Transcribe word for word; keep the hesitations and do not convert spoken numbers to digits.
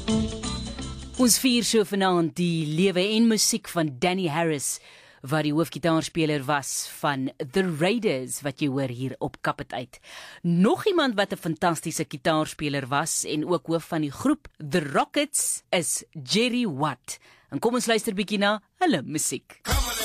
Ons vier so vanaand die lewe en musiek van Danny Harris, wat die hoofgitaarspeler was van The Raiders, wat jy hoor hier op Kap het uit. Nog iemand wat 'n fantastiese gitaarspeler was en ook hoof van die groep The Rockets is Jerry Watt. En kom ons luister bietjie na hulle musiek.